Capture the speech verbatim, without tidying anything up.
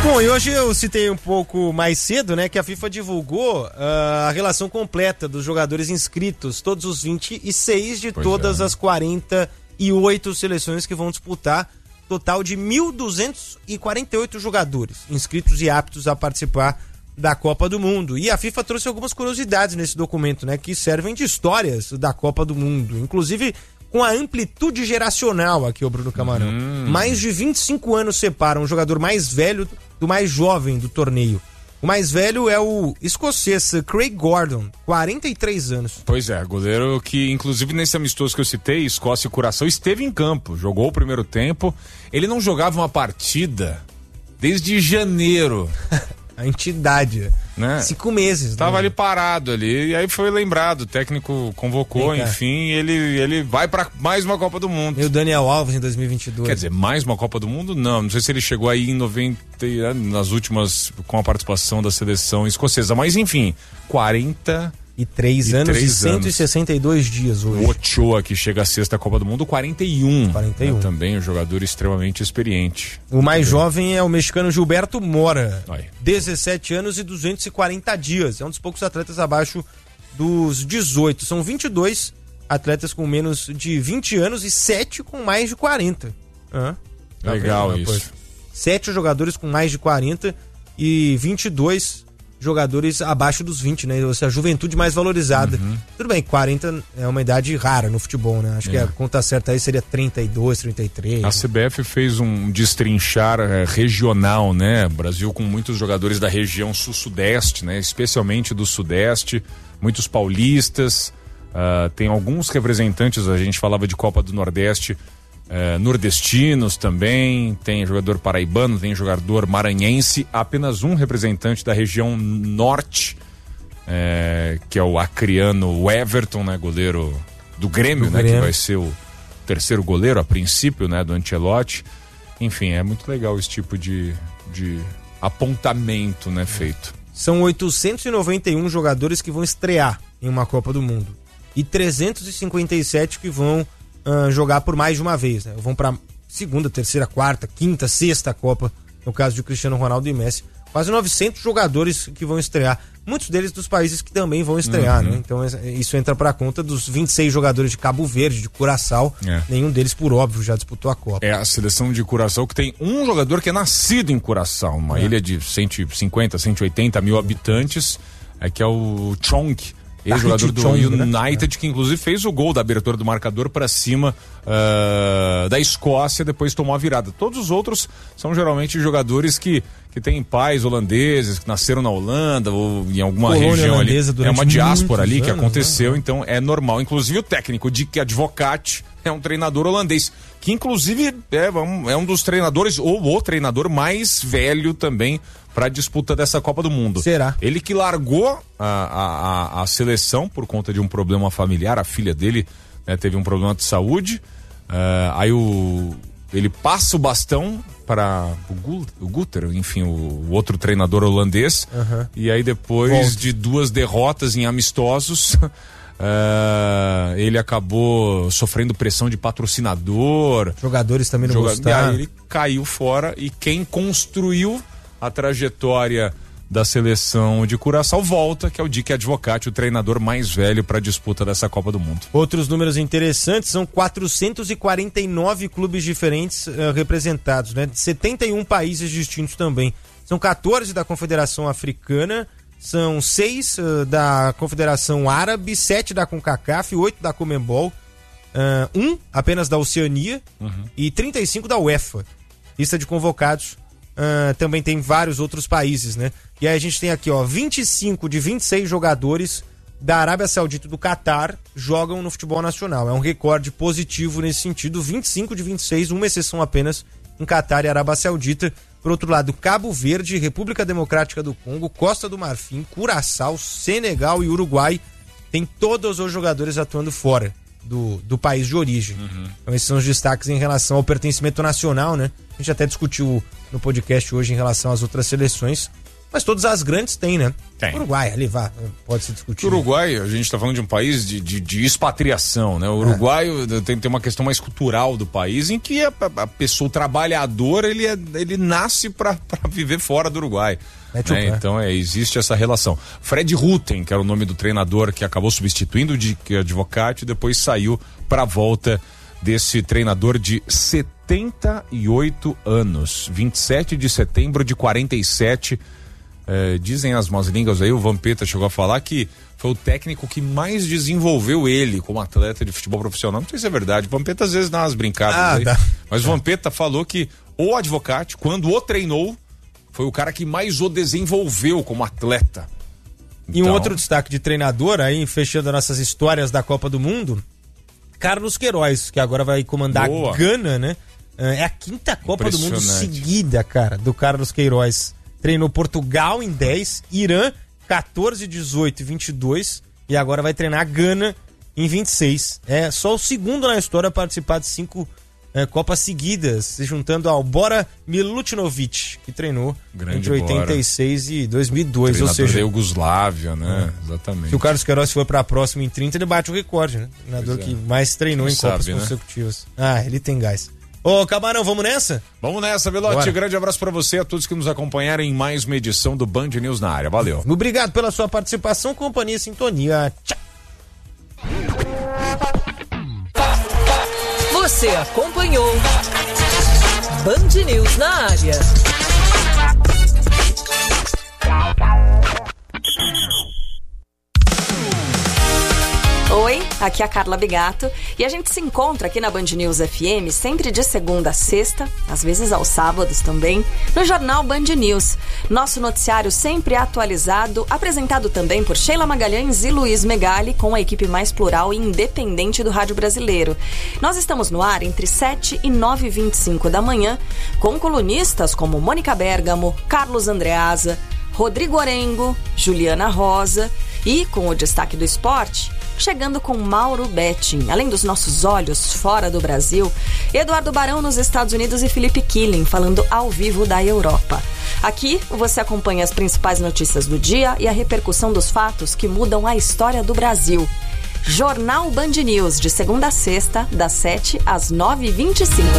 Bom, e hoje eu citei um pouco mais cedo, né, que a FIFA divulgou uh, a relação completa dos jogadores inscritos, todos os vinte e seis de pois todas é. as quarenta e oito seleções que vão disputar, total de mil duzentos e quarenta e oito jogadores inscritos e aptos a participar da Copa do Mundo. E a FIFA trouxe algumas curiosidades nesse documento, né, que servem de histórias da Copa do Mundo, inclusive com a amplitude geracional aqui, o Bruno Camarão. Hum. Mais de vinte e cinco anos separam o jogador mais velho do mais jovem do torneio. O mais velho é o escocês Craig Gordon, quarenta e três anos. Pois é, goleiro que, inclusive, nesse amistoso que eu citei, Escócia e Curaçao, esteve em campo, jogou o primeiro tempo. Ele não jogava uma partida desde janeiro. A entidade, né? Cinco meses. Tava né? ali parado ali, e aí foi lembrado, o técnico convocou, enfim, ele, ele vai pra mais uma Copa do Mundo. E o Daniel Alves em dois mil e vinte e dois. Quer dizer, mais uma Copa do Mundo? Não, não sei se ele chegou aí em noventa, nas últimas, com a participação da seleção escocesa, mas enfim, quarenta e três anos e cento e sessenta e dois dias hoje. O Ochoa, que chega à sexta Copa do Mundo, quarenta e um. quarenta e um. Né, também um jogador extremamente experiente. O mais também. jovem é o mexicano Gilberto Mora. Aí. dezessete anos e duzentos e quarenta dias. É um dos poucos atletas abaixo dos dezoito. São vinte e dois atletas com menos de vinte anos e sete com mais de quarenta. Ah, Legal tá isso. sete jogadores com mais de quarenta e vinte e dois jogadores abaixo dos vinte, né? Ou seja, a juventude mais valorizada. Uhum. Tudo bem, quarenta é uma idade rara no futebol, né? Acho é. que a conta certa aí seria trinta e dois, trinta e três. A C B F fez um destrinchar é, regional, né? Brasil com muitos jogadores da região sul-sudeste, né? Especialmente do sudeste, muitos paulistas, uh, tem alguns representantes, a gente falava de Copa do Nordeste, É, nordestinos também, tem jogador paraibano, tem jogador maranhense, apenas um representante da região norte, é, que é o acriano Everton, né, goleiro do Grêmio, do né, Grêmio. Que vai ser o terceiro goleiro a princípio, né, do Ancelotti. Enfim, é muito legal esse tipo de, de apontamento, né, feito. São oitocentos e noventa e um jogadores que vão estrear em uma Copa do Mundo e trezentos e cinquenta e sete que vão Uh, jogar por mais de uma vez, né? Vão para segunda, terceira, quarta, quinta, sexta Copa, no caso de Cristiano Ronaldo e Messi. Quase novecentos jogadores que vão estrear, muitos deles dos países que também vão estrear, uhum. né? Então isso entra para conta dos vinte e seis jogadores de Cabo Verde, de Curaçao, é. nenhum deles, por óbvio, já disputou a Copa. É a seleção de Curaçao que tem um jogador que é nascido em Curaçao, uma é. ilha de cento e cinquenta, cento e oitenta mil habitantes, é, que é o Chong, ex-jogador do Chong, United, né? Que inclusive fez o gol da abertura do marcador para cima uh, da Escócia, depois tomou a virada. Todos os outros são geralmente jogadores que, que têm pais holandeses, que nasceram na Holanda ou em alguma Colônia região ali. É uma diáspora ali anos, que aconteceu, né? Então é normal. Inclusive o técnico Dick Advocaat é um treinador holandês, que inclusive é um, é um dos treinadores, ou o treinador mais velho também para a disputa dessa Copa do Mundo. Será? Ele que largou a, a, a seleção por conta de um problema familiar, a filha dele, né, teve um problema de saúde, uh, aí o, ele passa o bastão para o, o Guter, enfim, o, o outro treinador holandês, uhum. E aí depois Volte. de duas derrotas em amistosos, uh, ele acabou sofrendo pressão de patrocinador. Jogadores também não joga... gostaram. E aí ele caiu fora e quem construiu a trajetória da seleção de Curaçao volta, que é o Dick Advocaat, o treinador mais velho para a disputa dessa Copa do Mundo. Outros números interessantes, são quatrocentos e quarenta e nove clubes diferentes uh, representados, né? De setenta e um países distintos também. São quatorze da Confederação Africana, são seis uh, da Confederação Árabe, sete da CONCACAF, oito da Conmebol, uh, um apenas da Oceania, uhum. e trinta e cinco da UEFA. Lista de convocados. Uh, também tem vários outros países, né? E aí a gente tem aqui, ó, vinte e cinco de vinte e seis jogadores da Arábia Saudita e do Catar jogam no futebol nacional. É um recorde positivo nesse sentido. vinte e cinco de vinte e seis, uma exceção apenas em Catar e Arábia Saudita. Por outro lado, Cabo Verde, República Democrática do Congo, Costa do Marfim, Curaçao, Senegal e Uruguai tem todos os jogadores atuando fora do, do país de origem. Uhum. Então esses são os destaques em relação ao pertencimento nacional, né? A gente até discutiu no podcast hoje em relação às outras seleções. mas todas as grandes têm, né? Tem. Uruguai, ali vá, pode se discutir. O Uruguai, a gente está falando de um país de, de, de expatriação, né? O Uruguai é. tem, tem uma questão mais cultural do país, em que a, a pessoa, o trabalhador, ele, é, ele nasce para viver fora do Uruguai. É tipo, né? Então é, existe essa relação. Fred Rutten, que era o nome do treinador que acabou substituindo o de Advocati, e depois saiu para a volta desse treinador de setenta e oito anos, vinte e sete de setembro de quarenta e sete. É, dizem as más línguas aí, o Vampeta chegou a falar que foi o técnico que mais desenvolveu ele como atleta de futebol profissional. Não sei se é verdade, o Vampeta às vezes dá umas brincadas ah, aí, tá. Mas o Vampeta falou que o Advocati, quando o treinou, foi o cara que mais o desenvolveu como atleta. Então... E um outro destaque de treinador aí, fechando nossas histórias da Copa do Mundo, Carlos Queiroz, que agora vai comandar Boa. a Gana, né? É a quinta Copa do Mundo seguida, cara, do Carlos Queiroz. Treinou Portugal em dez, Irã quatorze, dezoito e vinte e dois, e agora vai treinar a Gana em vinte e seis. É só o segundo na história a participar de cinco é, Copas seguidas, se juntando ao Bora Milutinovic, que treinou Grande entre oitenta e seis Bora. E dois mil e dois. Treinador ou seja, da Iugoslávia, né? É. Exatamente. Se o Carlos Queiroz for para a próxima em trinta, ele bate o recorde, né? O treinador é. que mais treinou Quem em sabe, Copas né? consecutivas. Ah, ele tem gás. Ô, Camarão, vamos nessa? Vamos nessa, Velote. Bora. Grande abraço pra você e a todos que nos acompanharam em mais uma edição do Band News na área. Valeu. Obrigado pela sua participação, companhia, sintonia. Tchau. Você acompanhou Band News na área. Oi, aqui é a Carla Bigato e a gente se encontra aqui na Band News F M sempre de segunda a sexta, às vezes aos sábados também, no Jornal Band News. Nosso noticiário sempre atualizado, apresentado também por Sheila Magalhães e Luiz Megali, com a equipe mais plural e independente do rádio brasileiro. Nós estamos no ar entre sete e nove e vinte e cinco da manhã, com colunistas como Mônica Bergamo, Carlos Andreasa, Rodrigo Orengo, Juliana Rosa e, com o destaque do esporte, chegando com Mauro Betting. Além dos nossos olhos fora do Brasil, Eduardo Barão nos Estados Unidos e Felipe Killing falando ao vivo da Europa. Aqui você acompanha as principais notícias do dia e a repercussão dos fatos que mudam a história do Brasil. Jornal Band News, de segunda a sexta, das sete às nove e vinte e cinco.